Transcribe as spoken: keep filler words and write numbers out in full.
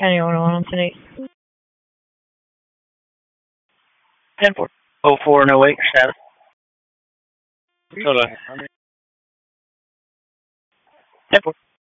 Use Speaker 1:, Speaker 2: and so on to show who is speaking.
Speaker 1: County one oh one on ten eight. ten four.
Speaker 2: oh four and oh eight, status.
Speaker 3: Hold on.
Speaker 1: ten four.